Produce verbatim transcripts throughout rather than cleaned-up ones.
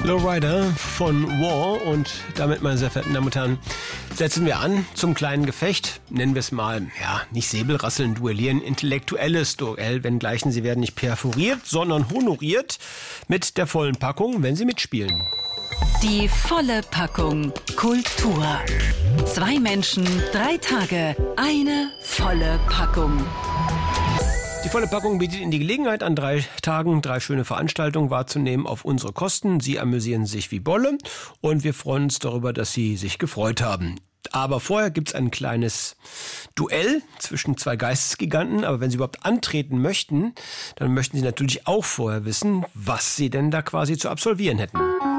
Lowrider von War und damit, meine sehr verehrten Damen und Herren, setzen wir an zum kleinen Gefecht. Nennen wir es mal, ja, nicht Säbelrasseln, duellieren, intellektuelles Duell, wenngleichen sie werden nicht perforiert, sondern honoriert mit der vollen Packung, wenn sie mitspielen. Die volle Packung Kultur. Zwei Menschen, drei Tage, eine volle Packung. Die volle Packung bietet Ihnen die Gelegenheit, an drei Tagen drei schöne Veranstaltungen wahrzunehmen auf unsere Kosten. Sie amüsieren sich wie Bolle und wir freuen uns darüber, dass Sie sich gefreut haben. Aber vorher gibt's ein kleines Duell zwischen zwei Geistesgiganten. Aber wenn Sie überhaupt antreten möchten, dann möchten Sie natürlich auch vorher wissen, was Sie denn da quasi zu absolvieren hätten.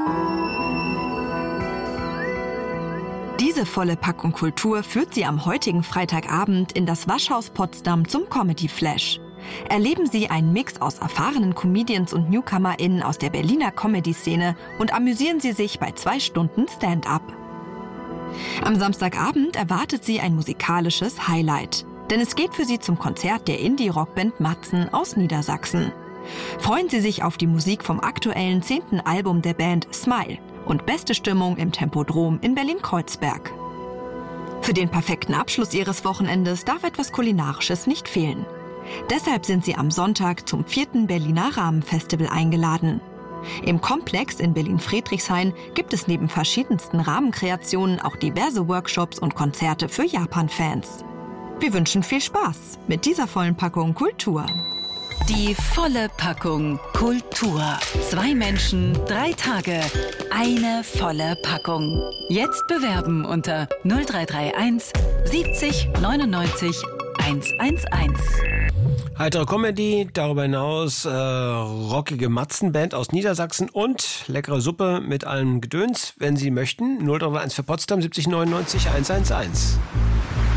Diese volle Packung Kultur führt Sie am heutigen Freitagabend in das Waschhaus Potsdam zum Comedy Flash. Erleben Sie einen Mix aus erfahrenen Comedians und NewcomerInnen aus der Berliner Comedy-Szene und amüsieren Sie sich bei zwei Stunden Stand-up. Am Samstagabend erwartet Sie ein musikalisches Highlight, denn es geht für Sie zum Konzert der Indie-Rockband Matzen aus Niedersachsen. Freuen Sie sich auf die Musik vom aktuellen zehnten Album der Band Smile und beste Stimmung im Tempodrom in Berlin-Kreuzberg. Für den perfekten Abschluss Ihres Wochenendes darf etwas Kulinarisches nicht fehlen. Deshalb sind Sie am Sonntag zum vierten Berliner Rahmenfestival eingeladen. Im Komplex in Berlin-Friedrichshain gibt es neben verschiedensten Rahmenkreationen auch diverse Workshops und Konzerte für Japan-Fans. Wir wünschen viel Spaß mit dieser vollen Packung Kultur. Die volle Packung Kultur. Zwei Menschen, drei Tage, eine volle Packung. Jetzt bewerben unter null drei drei eins siebzig neunundneunzig hundertundzehn. Heitere Comedy, darüber hinaus äh, rockige Matzenband aus Niedersachsen und leckere Suppe mit allem Gedöns, wenn Sie möchten. null drei drei eins für Potsdam siebzig neunundneunzig hundertzehn.